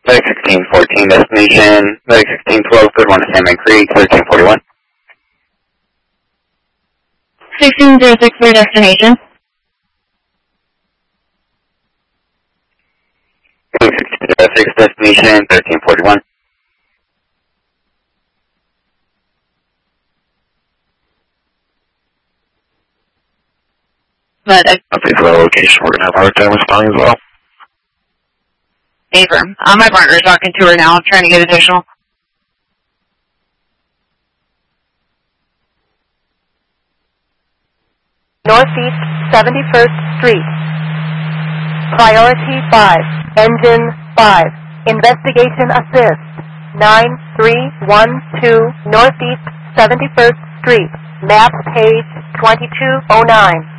Medic 1614 destination. Medic 1612, good one to Salmon Creek, 1341. 1606 for destination. Medic 1606 destination, 1341. Medic. Okay, for that location, we're going to have a hard time responding as well. Affirm. My partner's talking to her now, trying to get additional. Northeast 71st Street. Priority 5. Engine 5. Investigation assist. 9312 Northeast 71st Street. Map page 2209.